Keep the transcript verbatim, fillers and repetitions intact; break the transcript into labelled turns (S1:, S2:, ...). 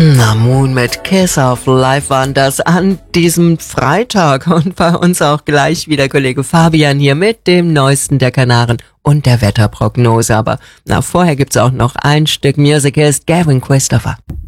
S1: Na, Moon mit Kiss of Life waren das an diesem Freitag. Und bei uns auch gleich wieder Kollege Fabian hier mit dem Neuesten der Kanaren und der Wetterprognose. Aber na, vorher gibt's auch noch ein Stück Music, hier ist Gavin Christopher.